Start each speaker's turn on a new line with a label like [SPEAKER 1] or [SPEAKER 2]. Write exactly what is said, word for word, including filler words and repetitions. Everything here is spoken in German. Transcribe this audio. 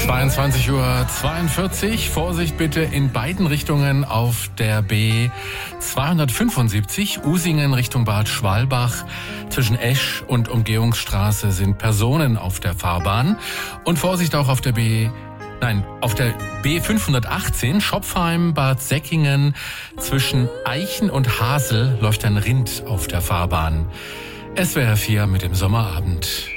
[SPEAKER 1] zweiundzwanzig Uhr zweiundvierzig. Vorsicht bitte in beiden Richtungen auf der B zweihundertfünfundsiebzig, Usingen Richtung Bad Schwalbach. Zwischen Esch und Umgehungsstraße sind Personen auf der Fahrbahn. Und Vorsicht auch auf der B, nein, auf der B fünfhundertachtzehn, Schopfheim, Bad Säckingen. Zwischen Eichen und Hasel läuft ein Rind auf der Fahrbahn. S W R vier mit dem Sommerabend.